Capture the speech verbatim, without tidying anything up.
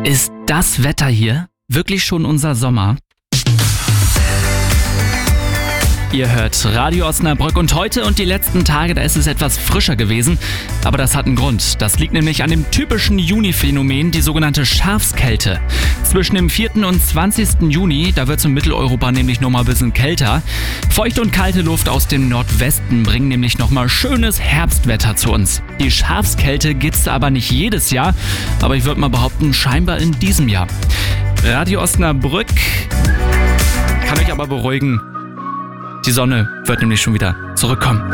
Ist das Wetter hier wirklich schon unser Sommer? Ihr hört Radio Osnabrück und heute und die letzten Tage, da ist es etwas frischer gewesen. Aber das hat einen Grund. Das liegt nämlich an dem typischen Juni-Phänomen, die sogenannte Schafskälte. Zwischen dem vierten und zwanzigsten Juni, da wird es in Mitteleuropa nämlich nochmal ein bisschen kälter. Feuchte und kalte Luft aus dem Nordwesten bringen nämlich nochmal schönes Herbstwetter zu uns. Die Schafskälte gibt's aber nicht jedes Jahr, aber ich würde mal behaupten, scheinbar in diesem Jahr. Radio Osnabrück kann euch aber beruhigen. Die Sonne wird nämlich schon wieder zurückkommen.